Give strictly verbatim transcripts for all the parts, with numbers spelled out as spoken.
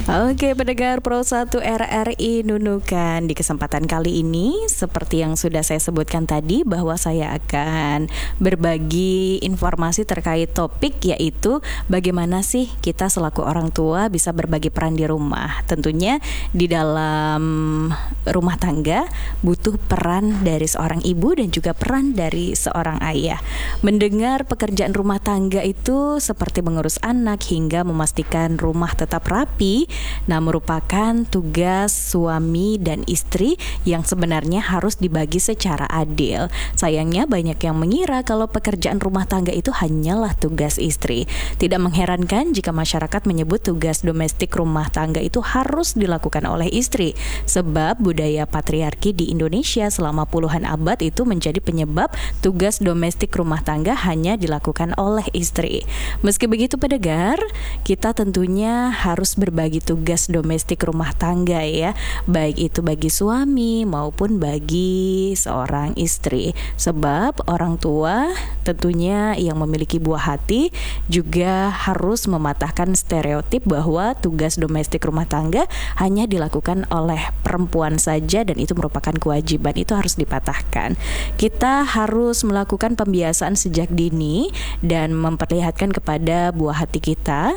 Oke, pendengar Pro satu R R I Nunukan, di kesempatan kali ini seperti yang sudah saya sebutkan tadi bahwa saya akan berbagi informasi terkait topik, yaitu bagaimana sih kita selaku orang tua bisa berbagi peran di rumah. Tentunya di dalam rumah tangga butuh peran dari seorang ibu dan juga peran dari seorang ayah. Mendengar pekerjaan rumah tangga itu seperti mengurus anak hingga memastikan rumah tetap rapi, nah merupakan tugas suami dan istri yang sebenarnya harus dibagi secara adil. Sayangnya banyak yang mengira kalau pekerjaan rumah tangga itu hanyalah tugas istri. Tidak mengherankan jika masyarakat menyebut tugas domestik rumah tangga itu harus dilakukan oleh istri, sebab budaya patriarki di Indonesia selama puluhan abad itu menjadi penyebab tugas domestik rumah tangga hanya dilakukan oleh istri. Meski begitu pendengar, kita tentunya harus berbagi tugas domestik rumah tangga ya, baik itu bagi suami maupun bagi seorang istri. Sebab orang tua tentunya yang memiliki buah hati juga harus mematahkan stereotip bahwa tugas domestik rumah tangga hanya dilakukan oleh perempuan saja dan itu merupakan kewajiban. Itu harus dipatahkan. Kita harus melakukan pembiasaan sejak dini dan memperlihatkan kepada buah hati kita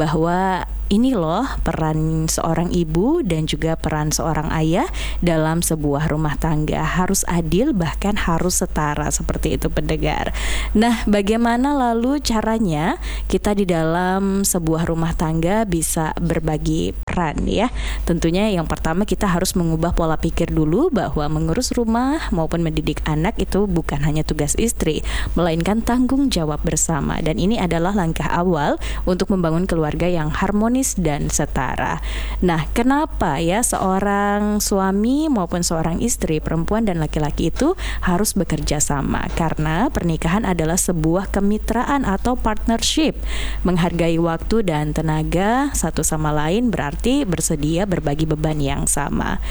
bahwa ini loh peran seorang ibu dan juga peran seorang ayah dalam sebuah rumah tangga. Harus adil, bahkan harus setara, seperti itu pendengar. Nah, bagaimana lalu caranya kita di dalam sebuah rumah tangga bisa berbagi peran ya? Tentunya yang pertama kita harus mengubah pola pikir dulu bahwa mengurus rumah maupun mendidik anak itu bukan hanya tugas istri, melainkan tanggung jawab bersama. Dan ini adalah langkah awal untuk membangun keluarga yang harmonis dan setara. Nah, kenapa ya seorang suami maupun seorang istri, perempuan dan laki-laki itu harus bekerja sama? Karena pernikahan adalah sebuah kemitraan atau partnership. Menghargai waktu dan tenaga satu sama lain berarti bersedia berbagi beban yang sama.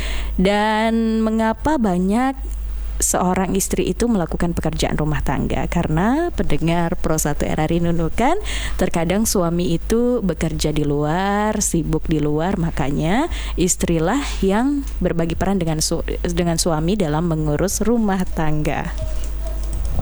Dan mengapa banyak seorang istri itu melakukan pekerjaan rumah tangga? Karena pendengar Pro satu R R I Nunukan, terkadang suami itu bekerja di luar, sibuk di luar, makanya istrilah yang berbagi peran dengan su- dengan suami dalam mengurus rumah tangga.